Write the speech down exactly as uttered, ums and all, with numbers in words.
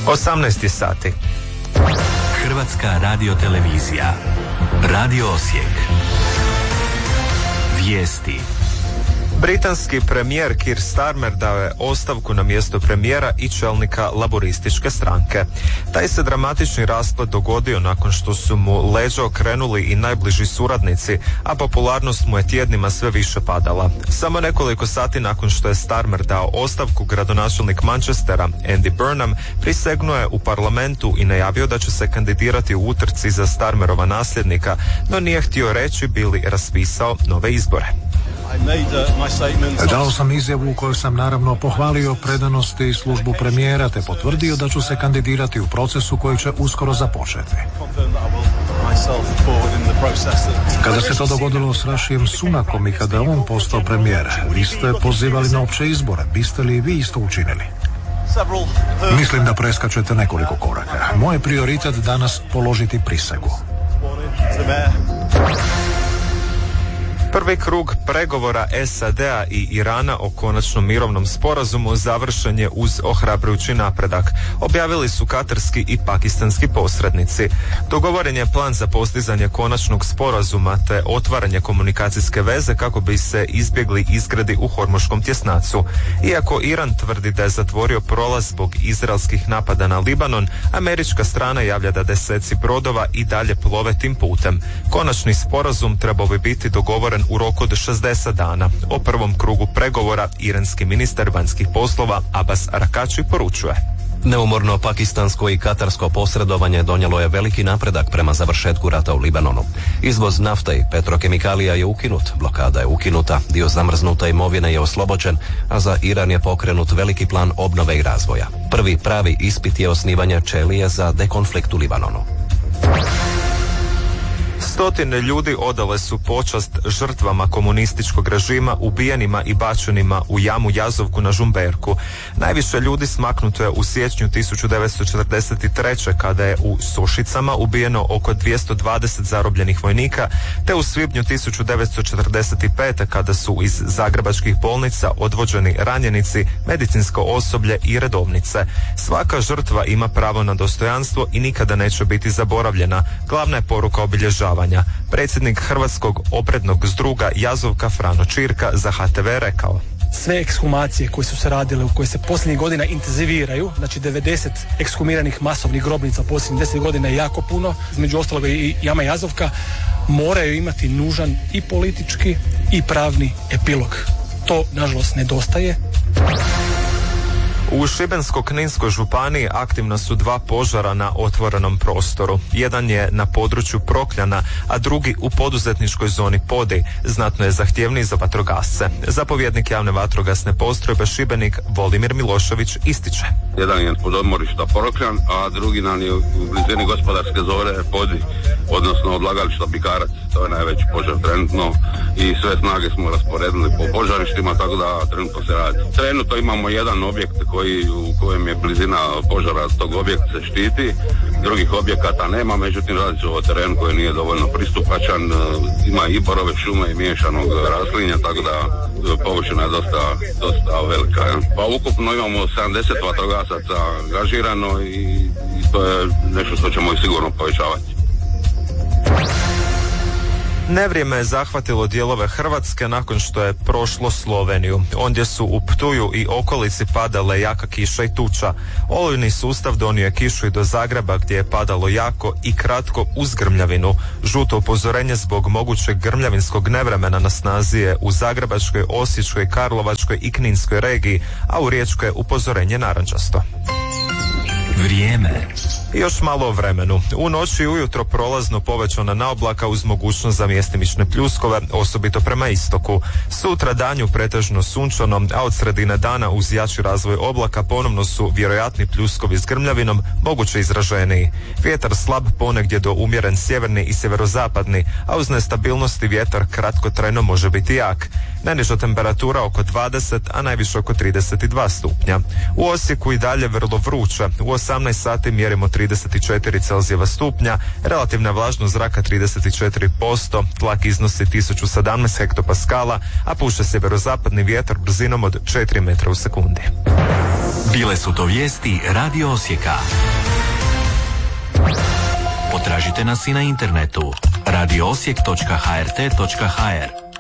osamnaest sati. Hrvatska radiotelevizija. Radio Osijek. Vijesti. Britanski premijer Keir Starmer dao je ostavku na mjesto premijera i čelnika laborističke stranke. Taj se dramatični rasplet dogodio nakon što su mu leđa okrenuli i najbliži suradnici, a popularnost mu je tjednima sve više padala. Samo nekoliko sati nakon što je Starmer dao ostavku, gradonačelnik Manchestera Andy Burnham prisegnuo je u parlamentu i najavio da će se kandidirati u utrci za Starmerova nasljednika, no nije htio reći bi li raspisao nove izbore. Dao sam izjavu u kojoj sam naravno pohvalio predanost i službu premijera te potvrdio da ću se kandidirati u procesu koji će uskoro započeti. Kada se to dogodilo s Rašijem Sunakom i kada on postao premijer, vi ste pozivali na opće izbore. Biste li vi isto učinili? Mislim da preskačete nekoliko koraka. Moj je prioritet danas položiti prisegu. Prvi krug pregovora S A D-a i Irana o konačnom mirovnom sporazumu završen je uz ohrabrujući napredak. Objavili su katarski i pakistanski posrednici. Dogovoren je plan za postizanje konačnog sporazuma te otvaranje komunikacijske veze kako bi se izbjegli izgredi u Hormuškom tjesnacu. Iako Iran tvrdi da je zatvorio prolaz zbog izraelskih napada na Libanon, američka strana javlja da deseci brodova i dalje plove tim putem. Konačni sporazum trebao bi biti dogovoren u roku od šezdeset dana. O prvom krugu pregovora iranski ministar vanjskih poslova Abbas Arakači poručuje: Neumorno pakistansko i katarsko posredovanje donijelo je veliki napredak prema završetku rata u Libanonu. Izvoz nafte i petrokemikalija je ukinut, blokada je ukinuta, dio zamrznute imovine je oslobođen, a za Iran je pokrenut veliki plan obnove i razvoja. Prvi pravi ispit je osnivanje ćelije za dekonflikt u Libanonu. Stotine ljudi odale su počast žrtvama komunističkog režima ubijenima i bačenima u jamu Jazovku na Žumberku. Najviše ljudi smaknuto je u siječnju tisuću devetsto četrdeset treće kada je u Sušicama ubijeno oko dvjesto dvadeset zarobljenih vojnika, te u svibnju tisuću devetsto četrdeset pete kada su iz zagrebačkih bolnica odvođeni ranjenici, medicinsko osoblje i redovnice. Svaka žrtva ima pravo na dostojanstvo i nikada neće biti zaboravljena. Glavna je poruka obilježavanja. Predsjednik Hrvatskog oprednog zdruga Jazovka Frano Čirka za H T V rekao: sve ekshumacije koje su se radile, u koje se posljednjih godina intenziviraju, znači devedeset ekshumiranih masovnih grobnica posljednjih deset godina je jako puno, između ostaloga i jama Jazovka, moraju imati nužan i politički i pravni epilog. To, nažalost, nedostaje. U Šibensko-kninskoj županiji aktivna su dva požara na otvorenom prostoru. Jedan je na području Prokljana, a drugi u poduzetničkoj zoni Podi. Znatno je zahtjevniji za vatrogasce. Zapovjednik javne vatrogasne postrojbe Šibenik Volimir Milošević ističe: jedan je pod odmorišta Prokljan, a drugi nam je u blizini gospodarske zone Podi, odnosno odlagališta Bikarac. To je najveći požar trenutno i sve snage smo rasporedili po požarištima, tako da trenutno se radi. Trenutno imamo jedan objekt koji, u kojem je blizina požara tog objekta se štiti, drugih objekata nema, međutim radi se o terenu koji nije dovoljno pristupačan, ima i borove šume i miješanog raslinja, tako da površina je dosta, dosta velika. Pa ukupno imamo sedamdeset vatrogasaca angažirano i, i to je nešto što ćemo i sigurno povećavati. Nevrijeme je zahvatilo dijelove Hrvatske nakon što je prošlo Sloveniju. Ondje su u Ptuju i okolici padale jaka kiša i tuča. Olujni sustav donio je kišu i do Zagreba gdje je padalo jako i kratko uz grmljavinu. Žuto upozorenje zbog mogućeg grmljavinskog nevremena na snazi je u Zagrebačkoj, Osječkoj, Karlovačkoj i Kninskoj regiji, a u Riječkoj je upozorenje narančasto. Vrijeme. Još malo o vremenu. U noći i ujutro prolazno povećana naoblaka uz mogućnost za mjestimične pljuskove, osobito prema istoku. Sutra danju pretežno sunčano, a od sredine dana uz jači razvoj oblaka ponovno su vjerojatni pljuskovi s grmljavinom, moguće izraženiji. Vjetar slab, ponegdje do umjeren sjeverni i sjeverozapadni, a uz nestabilnosti vjetar kratkotrajno može biti jak. Najniža temperatura oko dvadeset, a najviše oko trideset dva stupnja. U Osijeku i dalje vrlo vruće. U osamnaest sati mjerimo trideset četiri Celzijeva stupnja, relativna vlažnost zraka trideset četiri posto, tlak iznosi tisuću sedamnaest hektopaskala, a puše sjeverozapadni vjetar brzinom od četiri metra u sekundi. Bile su to vijesti Radio Osijeka. Potražite nas i na internetu radio osijek točka h r t točka h r.